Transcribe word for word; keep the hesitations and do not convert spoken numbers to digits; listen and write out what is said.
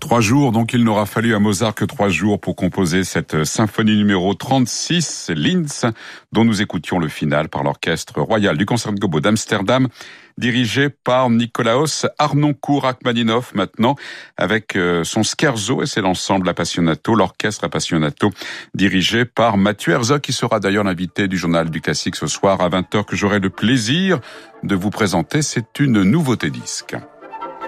Trois jours, donc il n'aura fallu à Mozart que trois jours pour composer cette symphonie numéro trente-six, Linz, dont nous écoutions le final par l'Orchestre Royal du Concertgebouw d'Amsterdam, dirigé par Nikolaos Harnoncourt-Rachmaninov maintenant, avec son scherzo, et c'est l'ensemble Appassionato, l'orchestre Appassionato, dirigé par Mathieu Herzog, qui sera d'ailleurs l'invité du Journal du Classique ce soir à vingt heures, que j'aurai le plaisir de vous présenter. C'est une nouveauté disque.